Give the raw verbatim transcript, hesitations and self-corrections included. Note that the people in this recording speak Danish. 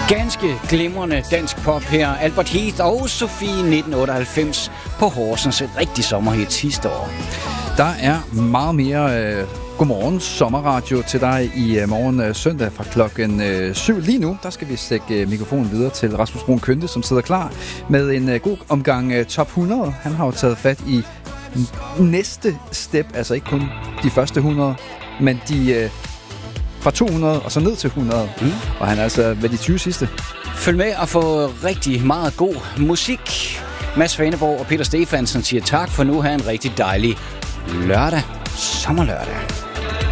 Ganske glimrende dansk pop her. Albert Heath og Sofie nitten otteoghalvfems på Horsens. Et rigtig sommerhit sidste år. Der er meget mere øh, godmorgen sommerradio til dig i øh, morgen øh, søndag fra klokken øh, syv. Lige nu, der skal vi sætte øh, mikrofonen videre til Rasmus Brun Kønte, som sidder klar med en øh, god omgang øh, top hundrede. Han har jo taget fat i næste step, altså ikke kun de første hundrede, men de øh, fra to hundrede og så ned til hundrede. Mm. Og han er altså ved de tyve sidste. Følg med og få rigtig meget god musik. Mads Faneborg og Peter Stefansen siger tak for nu. Ha' en rigtig dejlig lørdag. Sommerlørdag.